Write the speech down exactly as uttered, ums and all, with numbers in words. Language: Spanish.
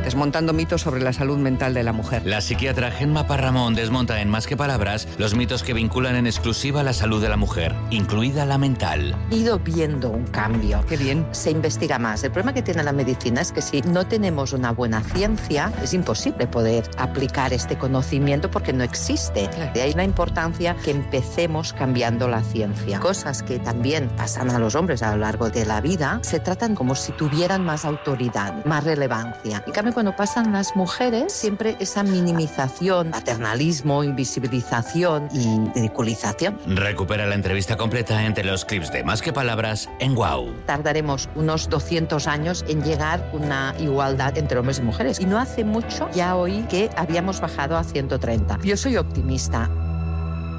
desmontando mitos sobre la salud mental de la mujer. La psiquiatra Gemma Parramón desmonta en Más que Palabras los mitos que vinculan en exclusiva la salud de la mujer, incluida la mental. He ido viendo un cambio. Qué bien. Se investiga más. El problema que tiene la medicina es que si no tenemos una buena ciencia, es imposible poder aplicar este conocimiento porque no existe. Claro. De ahí la importancia que empecemos cambiando la ciencia. Cosas que también pasan a los hombres a lo largo de la vida, se tratan como si tuvieran más autoridad, más relevancia. En cambio, cuando pasan las mujeres, siempre esa minimización, paternalismo, invisibilización y ridiculización. Recupera la entrevista completa entre los clips de Más que Palabras en Wow. Tardaremos unos doscientos años en llegar a una igualdad entre hombres y mujeres. Y no hace mucho ya oí que habíamos bajado a ciento treinta. Yo soy optimista.